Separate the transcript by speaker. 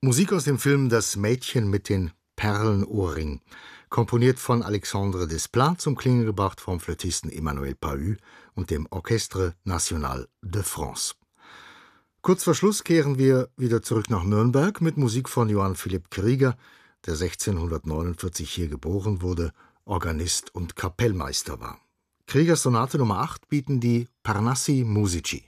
Speaker 1: Musik aus dem Film Das Mädchen mit den Perlenohrring, komponiert von Alexandre Desplat, zum Klingen gebracht vom Flötisten Emmanuel Pahud und dem Orchestre National de France. Kurz vor Schluss kehren wir wieder zurück nach Nürnberg mit Musik von Johann Philipp Krieger, der 1649 hier geboren wurde, Organist und Kapellmeister war. Kriegers Sonate Nummer 8 bieten die Parnassi Musici.